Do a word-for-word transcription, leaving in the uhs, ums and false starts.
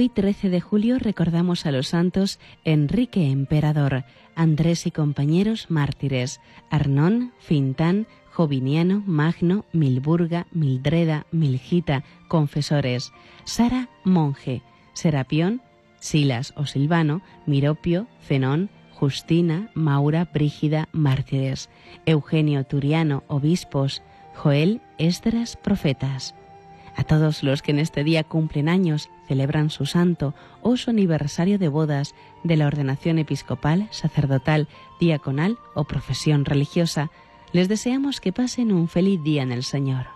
Hoy, trece de julio, recordamos a los santos Enrique Emperador, Andrés y compañeros mártires, Arnón, Fintán, Joviniano, Magno, Milburga, Mildreda, Milgita, confesores, Sara, monje, Serapión, Silas o Silvano, Miropio, Zenón, Justina, Maura, Brígida, mártires, Eugenio, Turiano, obispos, Joel, Esdras, profetas. A todos los que en este día cumplen años, celebran su santo o su aniversario de bodas, de la ordenación episcopal, sacerdotal, diaconal o profesión religiosa, les deseamos que pasen un feliz día en el Señor.